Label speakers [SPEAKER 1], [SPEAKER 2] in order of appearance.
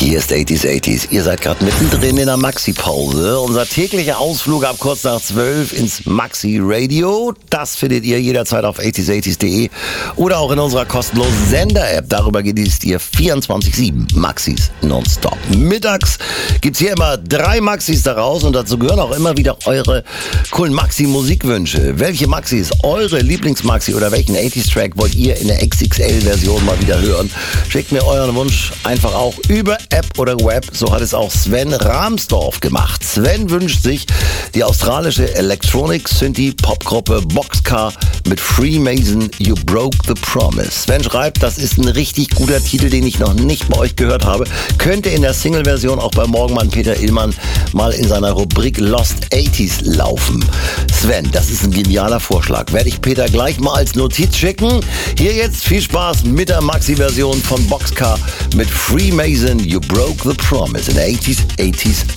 [SPEAKER 1] Hier ist 80s. Ihr seid gerade mittendrin in der Maxi-Pause. Unser täglicher Ausflug ab kurz nach 12 ins Maxi-Radio. Das findet ihr jederzeit auf 80s80s.de oder auch in unserer kostenlosen Sender-App. Darüber genießt ihr 24/7 Maxis nonstop. Mittags gibt's hier immer 3 Maxis daraus und dazu gehören auch immer wieder eure coolen Maxi-Musikwünsche. Welche Maxi ist eure Lieblings-Maxi oder welchen 80s-Track wollt ihr in der XXL-Version mal wieder hören? Schickt mir euren Wunsch einfach auch über App oder Web. So hat es auch Sven Rahmsdorf gemacht. Sven wünscht sich die australische Electronic-Synthie-Pop-Gruppe Boxcar mit Freemason, You Broke the Promise. Sven schreibt, das ist ein richtig guter Titel, den ich noch nicht bei euch gehört habe. Könnte in der Single-Version auch bei Morgenmann Peter Illmann mal in seiner Rubrik Lost 80s laufen. Sven, das ist ein genialer Vorschlag. Werde ich Peter gleich mal als Notiz schicken. Hier jetzt viel Spaß mit der Maxi-Version von Boxcar mit Freemason, You Broke the Promise in der 80s